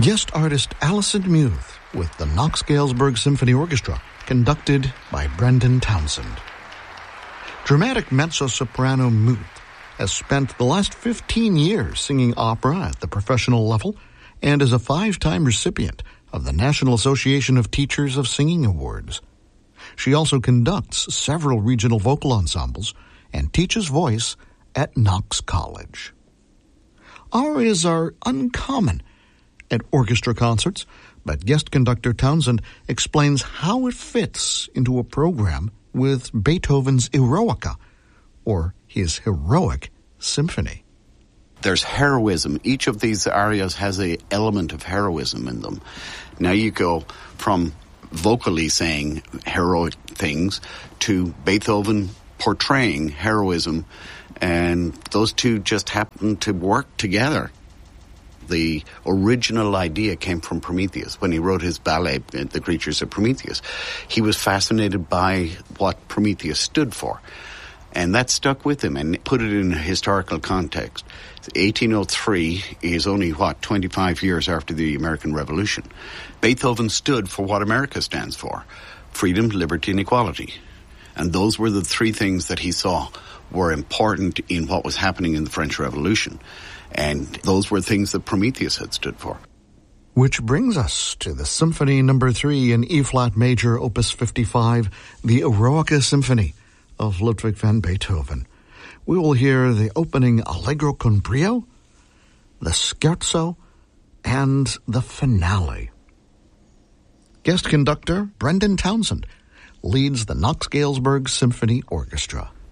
Guest artist Alison Muth with the Knox Galesburg Symphony Orchestra, conducted by Brendan Townsend. Dramatic mezzo-soprano Muth has spent the last 15 years singing opera at the professional level and is a 5-time recipient of the National Association of Teachers of Singing Awards. She also conducts several regional vocal ensembles and teaches voice at Knox College. Arias are uncommon at orchestra concerts, but guest conductor Townsend explains how it fits into a program with Beethoven's Eroica, or his heroic symphony. There's heroism. Each of these arias has an element of heroism in them. Now you go from vocally saying heroic things to Beethoven portraying heroism, and those two just happen to work together. The original idea came from Prometheus. When he wrote his ballet, The Creatures of Prometheus, he was fascinated by what Prometheus stood for. And that stuck with him and put it in a historical context. 1803 is only, 25 years after the American Revolution. Beethoven stood for what America stands for: freedom, liberty, and equality. And those were the three things that he saw were important in what was happening in the French Revolution. And those were things that Prometheus had stood for. Which brings us to the Symphony No. 3 in E-flat major, Opus 55, the Eroica Symphony of Ludwig van Beethoven. We will hear the opening Allegro con brio, the Scherzo, and the finale. Guest conductor Brendan Townsend leads the Knox Galesburg Symphony Orchestra.